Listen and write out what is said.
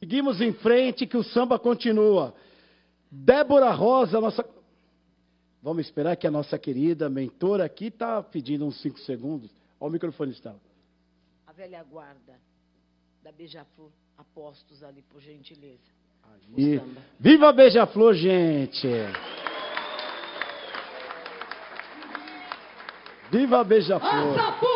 Seguimos em frente que o samba continua. Débora Rosa, nossa... Vamos esperar que a nossa querida mentora aqui está pedindo uns 5 segundos. Olha o microfone está. A velha guarda da Beija-Flor, apostos ali, por gentileza. E... Viva a Beija-Flor, gente! Viva a Beija-Flor!